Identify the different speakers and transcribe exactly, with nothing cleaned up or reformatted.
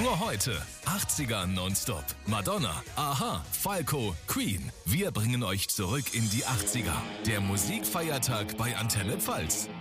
Speaker 1: Nur heute. achtziger nonstop. Madonna, Aha, Falco, Queen. Wir bringen euch zurück in die achtziger. Der Musikfeiertag bei Antenne Pfalz.